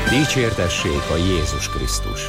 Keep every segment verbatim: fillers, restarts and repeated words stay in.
Dicsértessék a Jézus Krisztus!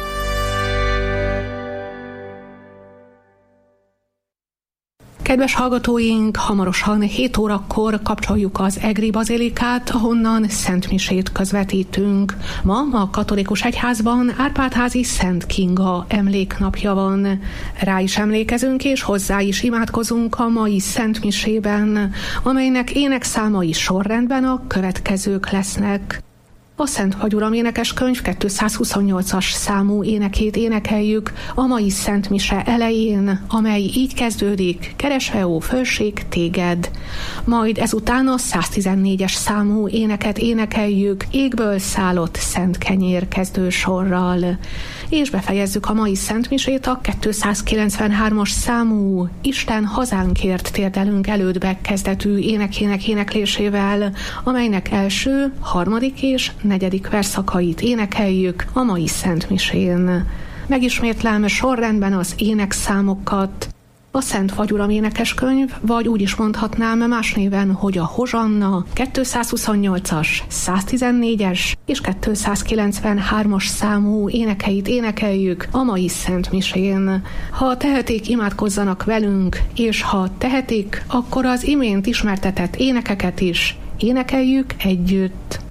Kedves hallgatóink, hamarosan hét órakor kapcsoljuk az Egri Bazilikát, ahonnan szentmisét közvetítünk. Ma a katolikus egyházban Árpád-házi Szent Kinga emléknapja van. Rá is emlékezünk és hozzá is imádkozunk a mai szentmisében, amelynek énekszámai sorrendben a következők lesznek. A Szent Fagyuram énekeskönyv kétszázhuszonnyolcas számú énekét énekeljük a mai Szent Mise elején, amely így kezdődik: Keresve, ó fölség, téged. Majd ezután a száztizennégyes számú éneket énekeljük Égből szállott szent kenyér kezdősorral. És befejezzük a mai Szent Misét a kétszázkilencvenhármas számú Isten hazánkért térdelünk elődbe kezdetű énekének éneklésével, amelynek első, harmadik és negyedik verszakait énekeljük a mai Szent Misén. Megismétlem sorrendben az énekszámokat. A Szent Fagyuram énekeskönyv, vagy úgy is mondhatnám más néven, hogy a Hozsanna kétszázhuszonnyolcas, száztizennégyes és kétszázkilencvenhármas számú énekeit énekeljük a mai Szent Misén. Ha tehetik, imádkozzanak velünk, és ha tehetik, akkor az imént ismertetett énekeket is énekeljük együtt.